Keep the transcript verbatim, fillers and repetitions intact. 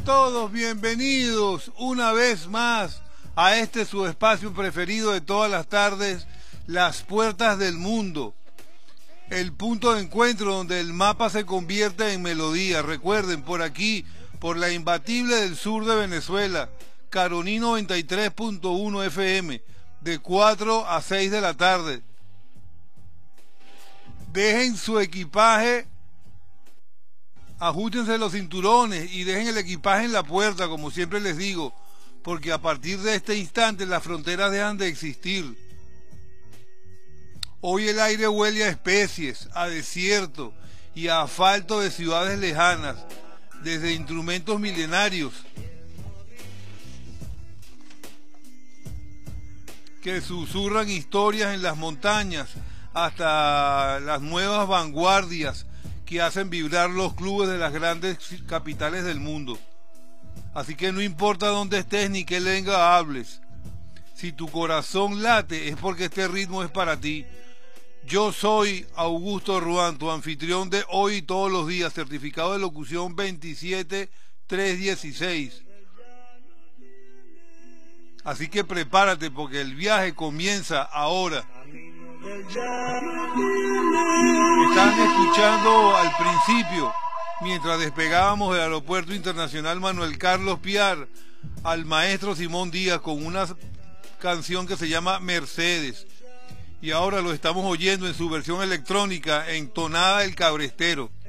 Todos bienvenidos una vez más a este su espacio preferido de todas las tardes, Las Puertas del Mundo. El punto de encuentro donde el mapa se convierte en melodía. Recuerden, por aquí, por la imbatible del sur de Venezuela, Caroní noventa y tres punto uno F M, de cuatro a seis de la tarde. Dejen su equipaje, ajustense los cinturones y dejen el equipaje en la puerta, como siempre les digo, porque a partir de este instante las fronteras dejan de existir. Hoy el aire huele a especies, a desierto y a asfalto de ciudades lejanas, desde instrumentos milenarios que susurran historias en las montañas, hasta las nuevas vanguardias que hacen vibrar los clubes de las grandes capitales del mundo. Así que no importa dónde estés ni qué lengua hables, si tu corazón late es porque este ritmo es para ti. Yo soy Augusto Ruán, tu anfitrión de hoy y todos los días, certificado de locución veintisiete trescientos dieciséis. Así que prepárate porque el viaje comienza ahora. Están escuchando al principio, mientras despegábamos del Aeropuerto Internacional Manuel Carlos Piar, al maestro Simón Díaz con una canción que se llama Mercedes. Y ahora lo estamos oyendo en su versión electrónica, en Tonada del Cabrestero.